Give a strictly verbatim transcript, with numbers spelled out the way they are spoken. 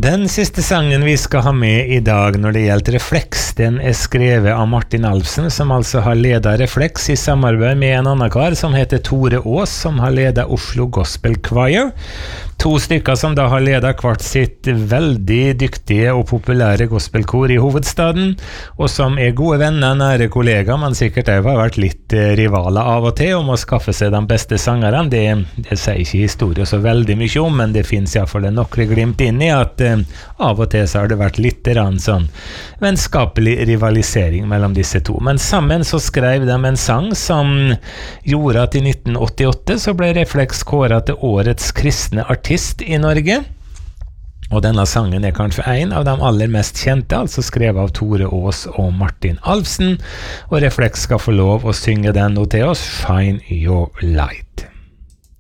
Den siste sangen vi skal ha med i dag når det gjelder Reflex, den er skrevet av Martin Alfsen, som altså har ledet Reflex i samarbeid med en annen kar som heter Tore Aas, som har ledet Oslo Gospel Choir. To stykker som da har ledet hvert sitt veldig dyktige og populære gospelkor i hovedstaden, og som er gode venner, nære kollegaer, men sikkert har vært litt rivaler av og til om å skaffe seg de beste sangerne. Det, det sier ikke historie så veldig mye om, men det finnes i hvert fall nokre glimt inn i at eh, av og til så har det vært litt rann sånn vennskapelig rivalisering mellom disse to. Men sammen så skrev de en sang som gjorde at i nitten åttiåtte så ble Reflex kåret til årets kristne artist i Norge. Og denne sangen er kanskje en av de aller mest kjente, altså skrevet av Tore Aas og Martin Alfsen, og Reflex skal få lov å synge den nå til oss, Shine Your Light.